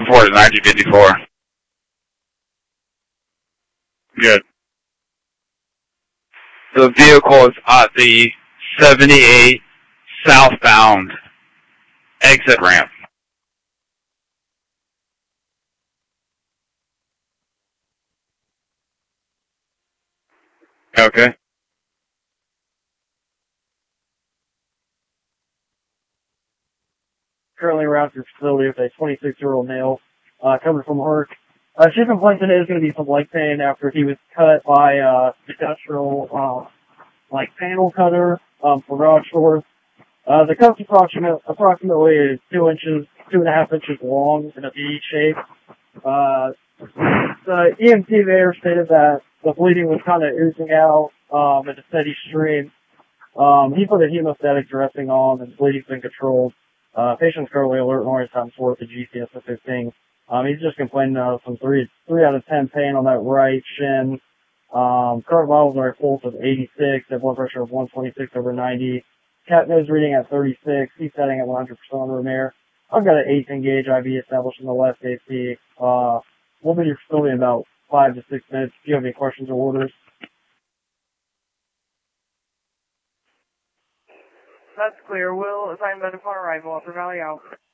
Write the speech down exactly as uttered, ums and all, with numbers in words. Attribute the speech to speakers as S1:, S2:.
S1: four to ninety fifty-four. Good. The vehicle is at the seventy-eight southbound exit ramp. Okay.
S2: Currently around your facility with a twenty-six-year-old male uh, coming from work. Uh, she complained today is going to be some leg pain after he was cut by uh, industrial uh, like panel cutter um, for garage doors. Uh, the cut's approximate, approximately two inches, two and a half inches long in a V shape. Uh, the E M T there stated that the bleeding was kind of oozing out um, in a steady stream. Um, he put a hemostatic dressing on and bleeding's been controlled. Uh, patient's currently alert and orange times four with the G C S of fifteen. Um, he's just complaining of some three, three out of ten pain on that right shin. Um, current vitals are a pulse of eighty-six, a blood pressure of one twenty-six over ninety. Cat nose reading at thirty-six, he's setting at one hundred percent on room air. I've got an eighteen gauge I V established in the left A C. Uh, we'll be at your facility in about five to six minutes if you have any questions or orders.
S3: That's clear. Will assign medical arrival. Upper Valley out.